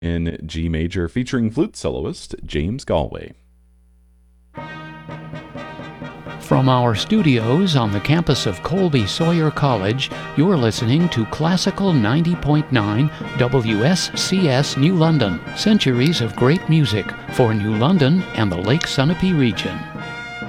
in G major featuring flute soloist James Galway. From our studios on the campus of Colby Sawyer College, you're listening to Classical 90.9 WSCS New London. Centuries of great music for New London and the Lake Sunapee region.